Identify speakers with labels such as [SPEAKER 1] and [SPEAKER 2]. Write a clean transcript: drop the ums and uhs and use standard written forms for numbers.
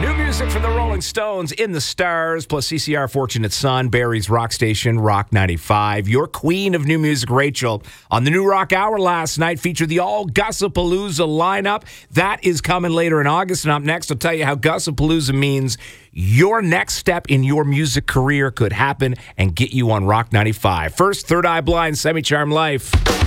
[SPEAKER 1] New music from the Rolling Stones, In the Stars, plus CCR Fortunate Son, Barry's Rock Station, Rock 95. Your queen of new music, Rachel, on the New Rock Hour last night featured the all Gussapalooza lineup. That is coming later in August. And up next, I'll tell you how Gussapalooza means your next step in your music career could happen and get you on Rock 95. First, Third Eye Blind, Semi-Charmed Life.